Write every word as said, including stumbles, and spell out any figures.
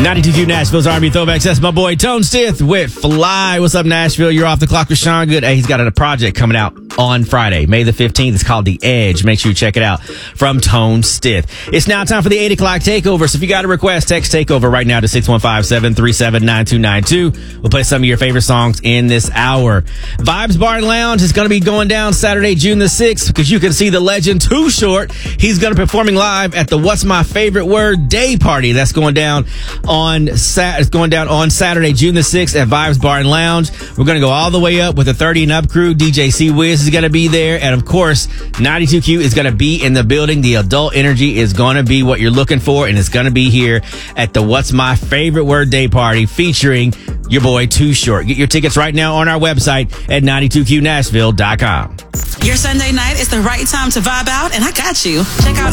ninety-two Q Nashville's R and B Throwbacks. That's my boy Tone Stith with Fly. What's up, Nashville? You're off the clock with Sean Good. Hey, he's got a project coming out on Friday, May the fifteenth. It's called The Edge. Make sure you check it out from Tone Stith. It's now time for the eight o'clock takeover. So if you got a request, text takeover right now to six one five, seven three seven, nine two nine two. We'll play some of your favorite songs in this hour. Vibes Bar and Lounge is going to be going down Saturday, June the sixth, because you can see the legend Too Short. He's going to be performing live at the What's My Favorite Word Day Party. That's going down on Sat. It's going down on Saturday, June the sixth at Vibes Bar and Lounge. We're going to go all the way up with the thirty and up crew. D J C Wiz is going to be there. And of course, ninety-two Q is going to be in the building. The adult energy is going to be what you're looking for. And it's going to be here at the What's My Favorite Word Day Party featuring your boy Too Short. Get your tickets right now on our website at ninety-two Q nashville dot com. Your Sunday night is the right time to vibe out, and I got you. Check out